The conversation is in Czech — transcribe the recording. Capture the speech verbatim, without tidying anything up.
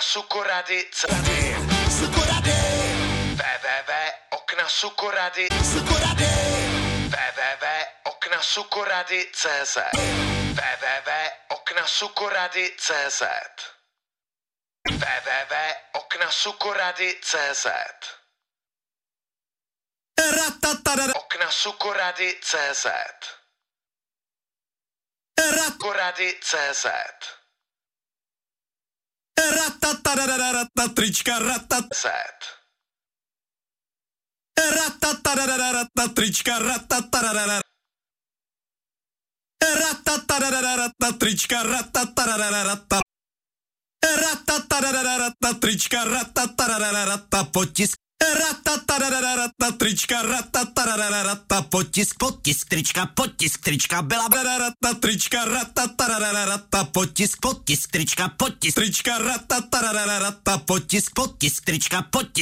Sukorady, cady. Sukorady. www okna sukorady. Sukorady. www okna sukorady tečka cz www okna sukorady tečka cz www okna sukorady tečka cz Okna sukorady tečka cz Sukorady tečka cz Trička ratat. Z Trička ratat. Trička ratat. Trička ratat. Potisk. Trička ratat. Potisk, potisk, trička, potisk, trička, byla trička ratat. Potisk, potisk, trička, potisk, trička ratat. Potisk, potisk, trička, potisk.